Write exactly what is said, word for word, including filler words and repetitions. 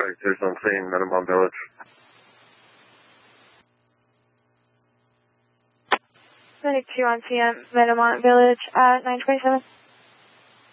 Officers on scene, Metamont Village. Medic two on C M, Metamont Village at nine twenty-seven.